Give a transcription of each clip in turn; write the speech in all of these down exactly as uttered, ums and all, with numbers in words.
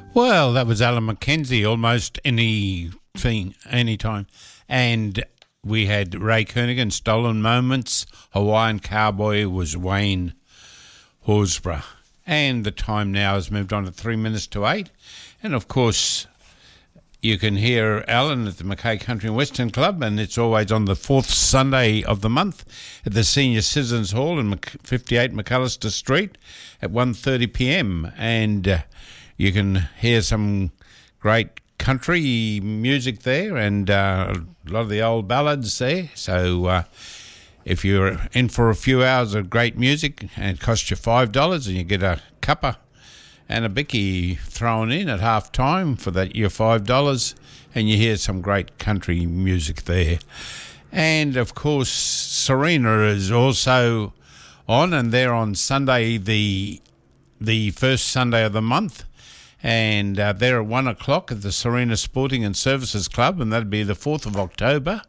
Well, that was Alan McKenzie, almost anything, anytime. And we had Ray Kernigan, Stolen Moments. Hawaiian Cowboy was Wayne Horsburgh. And the time now has moved on to three minutes to eight. And, of course, you can hear Alan at the Mackay Country and Western Club, and it's always on the fourth Sunday of the month at the Senior Citizens Hall in fifty-eight McAllister Street at one thirty p m. And uh, you can hear some great country music there and uh, a lot of the old ballads there. So uh, if you're in for a few hours of great music, and it costs you five dollars, and you get a cuppa and a bicky thrown in at half time for that your five dollars, and you hear some great country music there. And of course Serena is also on, and they're on Sunday, the the first Sunday of the month, and uh, they're at one o'clock at the Serena Sporting and Services Club, and that'll be the fourth of October.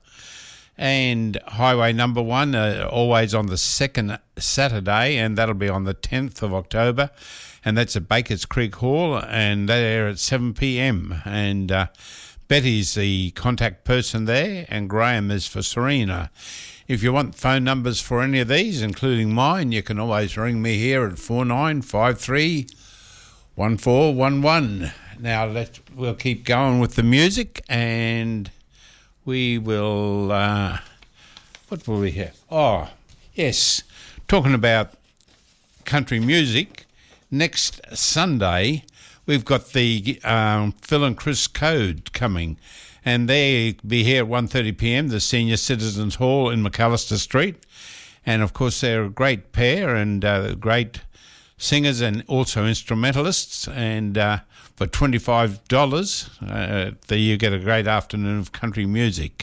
And Highway Number One, uh, always on the second Saturday, and that'll be on the tenth of October, and that's at Bakers Creek Hall, and they're at seven p m. And uh, Betty's the contact person there, and Graham is for Serena. If you want phone numbers for any of these, including mine, you can always ring me here at four nine five three one four one one. Now let's we'll keep going with the music, and we will, uh, what will we have? Oh, yes, talking about country music, next Sunday we've got the um, Phil and Chris Code coming, and they be here at one thirty p m, the Senior Citizens Hall in McAllister Street. And of course they're a great pair and uh, great singers and also instrumentalists, and uh, for twenty-five dollars uh, there you get a great afternoon of country music.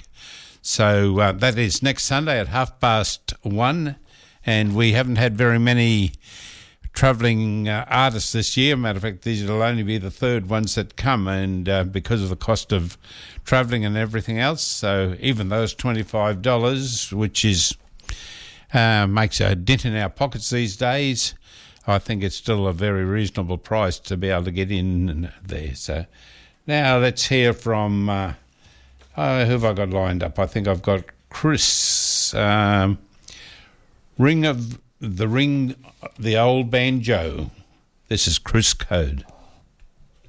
So uh, that is next Sunday at half past one, and we haven't had very many travelling uh, artists this year. Matter of fact, these will only be the third ones that come, and uh, because of the cost of travelling and everything else. So even those twenty-five dollars, which is uh, makes a dent in our pockets these days, I think it's still a very reasonable price to be able to get in there. So now let's hear from, uh, uh, who have I got lined up? I think I've got Chris, um, Ring of the Ring, the Old Banjo. This is Chris Code.